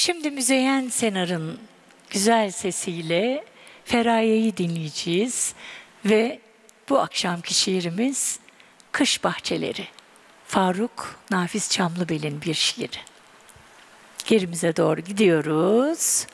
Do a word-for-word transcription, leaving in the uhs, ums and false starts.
Şimdi Müzeyyen Senar'ın güzel sesiyle Feraye'yi dinleyeceğiz ve bu akşamki şiirimiz Kış Bahçeleri. Faruk Nafiz Çamlıbel'in bir şiiri. Yerimize doğru gidiyoruz.